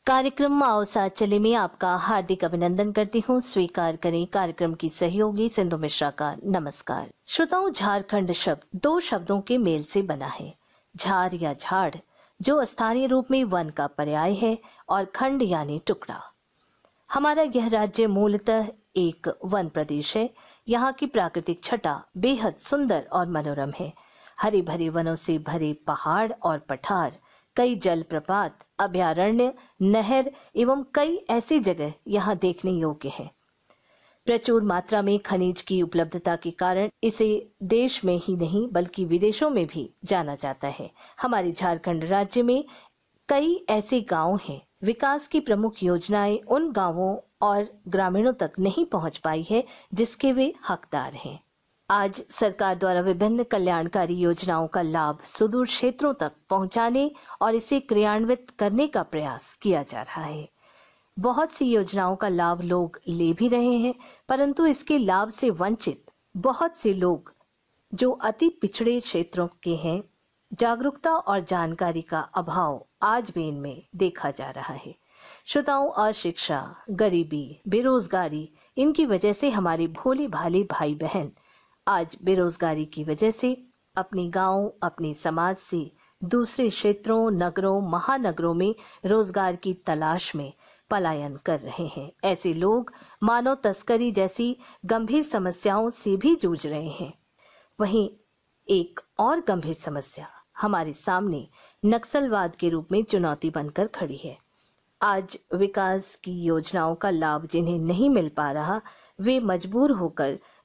कार्यक्रम आओ साथ चले में आपका हार्दिक अभिनंदन करती हूँ। स्वीकार करें कार्यक्रम की सहयोगी सिंधु मिश्रा का नमस्कार। श्रोताओं, झारखंड शब्द दो शब्दों के मेल से बना है। झार या झाड़ जो स्थानीय रूप में वन का पर्याय है और खंड यानी टुकड़ा। हमारा यह राज्य मूलतः एक वन प्रदेश है। यहाँ की प्राकृतिक छटा बेहद सुंदर और मनोरम है। हरे भरे वनों से भरे पहाड़ और पठार, कई जलप्रपात, अभयारण्य, नहर एवं कई ऐसी जगह यहाँ देखने योग्य है। प्रचुर मात्रा में खनिज की उपलब्धता के कारण इसे देश में ही नहीं बल्कि विदेशों में भी जाना जाता है। हमारे झारखंड राज्य में कई ऐसे गांव हैं, विकास की प्रमुख योजनाएं उन गांवों और ग्रामीणों तक नहीं पहुंच पाई है जिसके वे हकदार हैं। आज सरकार द्वारा विभिन्न कल्याणकारी योजनाओं का लाभ सुदूर क्षेत्रों तक पहुंचाने और इसे क्रियान्वित करने का प्रयास किया जा रहा है। बहुत सी योजनाओं का लाभ लोग ले भी रहे हैं, परंतु इसके लाभ से वंचित बहुत से लोग जो अति पिछड़े क्षेत्रों के हैं, जागरूकता और जानकारी का अभाव आज भी इनमें देखा जा रहा है। श्रोताओं, अशिक्षा, गरीबी, बेरोजगारी, इनकी वजह से हमारे भोले भाले भाई बहन आज बेरोजगारी की वजह से अपने गांव, अपने समाज से दूसरे क्षेत्रों, नगरों, महानगरों में रोजगार की तलाश में पलायन कर रहे हैं। ऐसे लोग मानव तस्करी जैसी गंभीर समस्याओं से भी जूझ रहे हैं। वहीं एक और गंभीर समस्या हमारे सामने नक्सलवाद के रूप में चुनौती बनकर खड़ी है। आज विकास की योजनाओं का लाभ जिन्हें नहीं मिल पा रहा, वे मजबूर होकर